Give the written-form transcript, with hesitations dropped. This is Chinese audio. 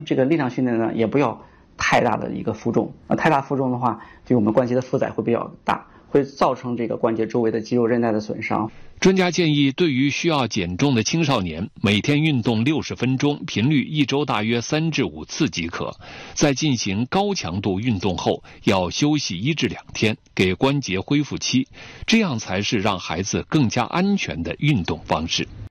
这个力量训练呢，也不要太大的一个负重，太大负重的话，对我们关节的负载会比较大，会造成这个关节周围的肌肉韧带的损伤。 专家建议，对于需要减重的青少年，每天运动60分钟，频率1周大约3至5次即可。在进行高强度运动后，要休息1至2天，给关节恢复期，这样才是让孩子更加安全的运动方式。